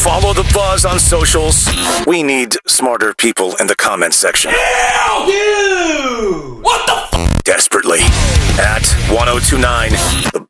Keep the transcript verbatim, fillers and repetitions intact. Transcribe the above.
Follow the buzz on socials. We need smarter people in the comments section. Hell, dude! What the f? Desperately. At one oh two nine